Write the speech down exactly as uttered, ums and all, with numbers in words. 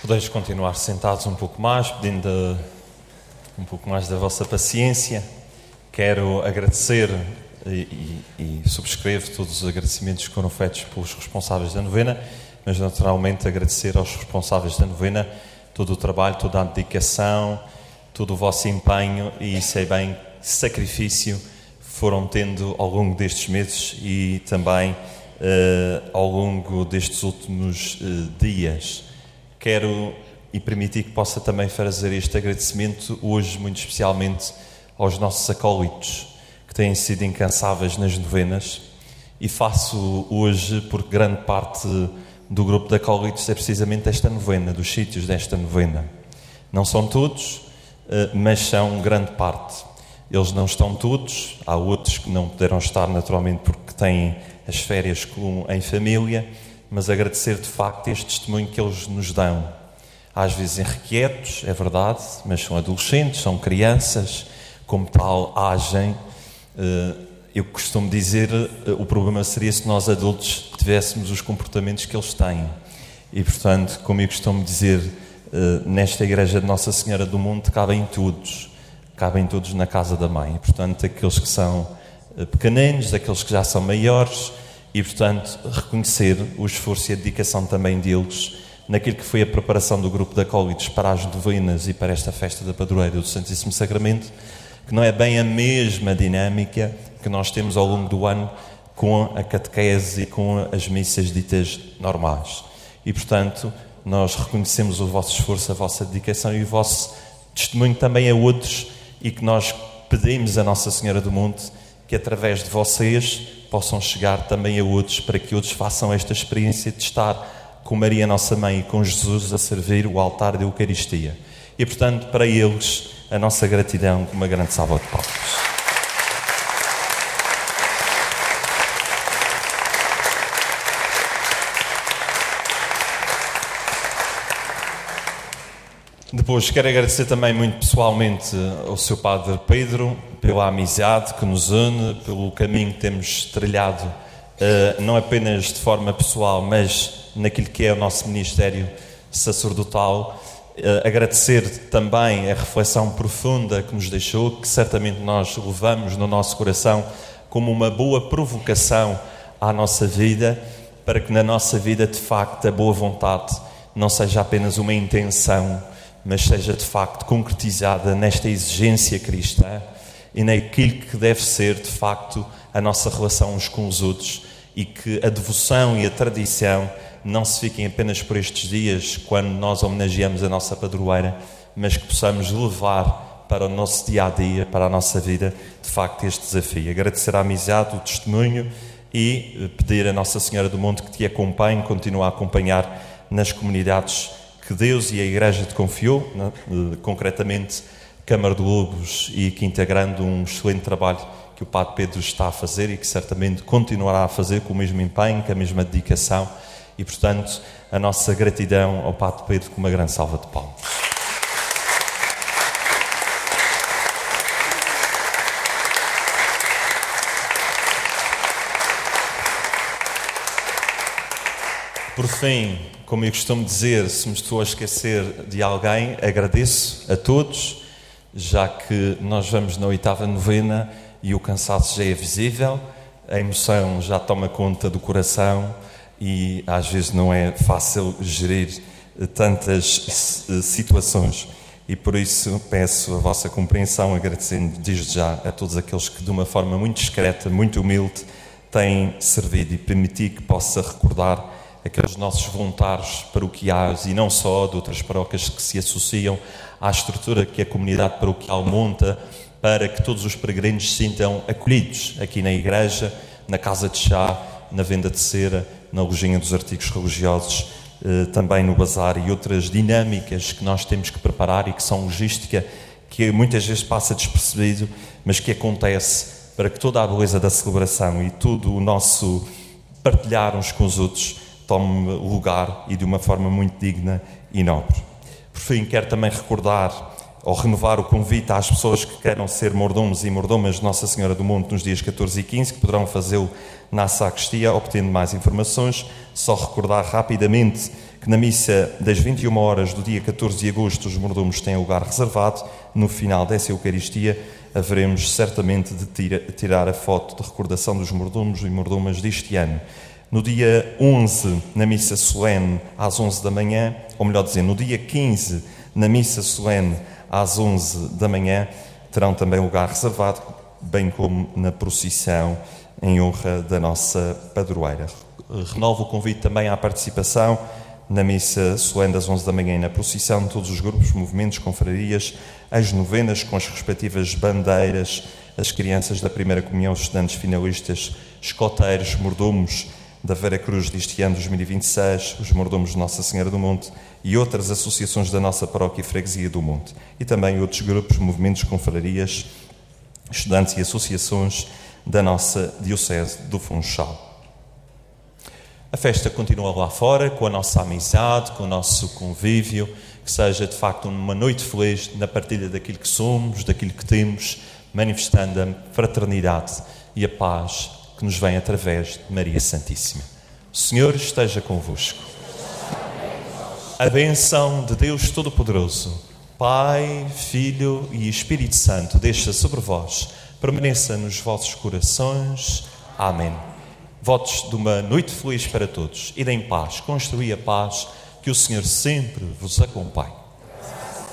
Podeis continuar sentados um pouco mais, pedindo um pouco mais da vossa paciência. Quero agradecer e, e, e subscrevo todos os agradecimentos que foram feitos pelos responsáveis da novena, mas naturalmente agradecer aos responsáveis da novena todo o trabalho, toda a dedicação, todo o vosso empenho e, sei bem, sacrifício foram tendo ao longo destes meses e também uh, ao longo destes últimos uh, dias. Quero e permitir que possa também fazer este agradecimento hoje, muito especialmente aos nossos acólitos, que têm sido incansáveis nas novenas, e faço hoje porque grande parte do grupo de acólitos é precisamente esta novena, dos sítios desta novena. Não são todos, mas são grande parte. Eles não estão todos, há outros que não puderam estar naturalmente porque têm as férias em família, mas agradecer de facto este testemunho que eles nos dão. Às vezes irrequietos, é verdade, mas são adolescentes, são crianças, como tal agem. Eu costumo dizer, o problema seria se nós adultos tivéssemos os comportamentos que eles têm. E portanto, como eu costumo dizer, nesta igreja de Nossa Senhora do Monte cabem todos, cabem todos na casa da mãe. E portanto, aqueles que são pequeninos, aqueles que já são maiores, e portanto, reconhecer o esforço e a dedicação também deles naquilo que foi a preparação do grupo de acólitos para as novenas e para esta festa da padroeira do Santíssimo Sacramento, que não é bem a mesma dinâmica que nós temos ao longo do ano com a catequese e com as missas ditas normais. E, portanto, nós reconhecemos o vosso esforço, a vossa dedicação e o vosso testemunho também a outros, e que nós pedimos a Nossa Senhora do Monte que, através de vocês, possam chegar também a outros, para que outros façam esta experiência de estar com Maria, nossa Mãe, e com Jesus a servir o altar da Eucaristia. E, portanto, para eles, a nossa gratidão, com uma grande salva de palmas. Depois, quero agradecer também muito pessoalmente ao seu Padre Pedro pela amizade que nos une, pelo caminho que temos trilhado, uh, não apenas de forma pessoal, mas naquilo que é o nosso ministério sacerdotal. Uh, agradecer também a reflexão profunda que nos deixou, que certamente nós levamos no nosso coração como uma boa provocação à nossa vida, para que na nossa vida, de facto, a boa vontade não seja apenas uma intenção, mas seja de facto concretizada nesta exigência cristã e naquilo que deve ser de facto a nossa relação uns com os outros, e que a devoção e a tradição não se fiquem apenas por estes dias, quando nós homenageamos a nossa padroeira, mas que possamos levar para o nosso dia-a-dia, para a nossa vida, de facto este desafio. Agradecer a amizade, o testemunho e pedir a Nossa Senhora do Monte que te acompanhe, continue a acompanhar nas comunidades que Deus e a Igreja te confiou, né? Concretamente Câmara de Lobos e Quinta Grande, um excelente trabalho que o Padre Pedro está a fazer e que certamente continuará a fazer com o mesmo empenho, com a mesma dedicação, e portanto a nossa gratidão ao Padre Pedro com uma grande salva de palmas. Por fim, como eu costumo dizer, se me estou a esquecer de alguém, agradeço a todos, já que nós vamos na oitava novena e o cansaço já é visível, a emoção já toma conta do coração e às vezes não é fácil gerir tantas situações. E por isso peço a vossa compreensão, agradecendo desde já a todos aqueles que de uma forma muito discreta, muito humilde, têm servido, e permitir que possa recordar aqueles nossos voluntários paroquiais, e não só, de outras paróquias que se associam à estrutura que a comunidade paroquial monta, para que todos os peregrinos se sintam acolhidos aqui na igreja, na casa de chá, na venda de cera, na lojinha dos artigos religiosos, eh, também no bazar, e outras dinâmicas que nós temos que preparar e que são logística, que muitas vezes passa despercebido, mas que acontece para que toda a beleza da celebração e todo o nosso partilhar uns com os outros tome lugar, e de uma forma muito digna e nobre. Por fim, quero também recordar ou renovar o convite às pessoas que queiram ser mordomos e mordomas de Nossa Senhora do Monte nos dias catorze e quinze, que poderão fazê-lo na sacristia, obtendo mais informações. Só recordar rapidamente que na missa das vinte e uma horas do dia catorze de agosto os mordomos têm lugar reservado. No final dessa Eucaristia haveremos certamente de tira, tirar a foto de recordação dos mordomos e mordomas deste ano. No dia onze, na missa solene, às onze da manhã, ou melhor dizer, no dia quinze, na missa solene, às onze da manhã, terão também lugar reservado, bem como na procissão em honra da nossa padroeira. Renovo o convite também à participação na missa solene das onze da manhã e na procissão de todos os grupos, movimentos, confrarias, as novenas com as respectivas bandeiras, as crianças da primeira comunhão, estudantes finalistas, escoteiros, mordomos da Vera Cruz deste ano dois mil e vinte e seis, os mordomos de Nossa Senhora do Monte e outras associações da nossa paróquia e freguesia do Monte. E também outros grupos, movimentos, confrarias, estudantes e associações da nossa Diocese do Funchal. A festa continua lá fora, com a nossa amizade, com o nosso convívio, que seja de facto uma noite feliz na partilha daquilo que somos, daquilo que temos, manifestando a fraternidade e a paz que nos vem através de Maria Santíssima. O Senhor esteja convosco. A bênção de Deus Todo-Poderoso, Pai, Filho e Espírito Santo, desça sobre vós, permaneça nos vossos corações. Amém. Votos de uma noite feliz para todos. Ide em paz, construí a paz, que o Senhor sempre vos acompanhe.